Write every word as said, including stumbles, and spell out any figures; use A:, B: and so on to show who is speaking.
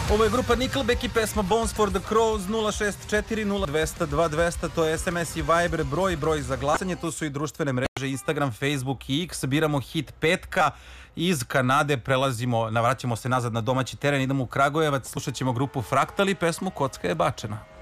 A: Ovo je grupa Nickelback i pesma Bones for the Crows. Nula šest četiri nula dvesta dva dvesta, to je es em es i Viber broj, broj za glasanje. Tu su i društvene mreže Instagram, Facebook i X. Biramo hit petka. Iz Kanade prelazimo, navraćamo se nazad na domaći teren, idemo u Kragujevac, slušat ćemo grupu Fraktali, pesmu Kocka je bačena.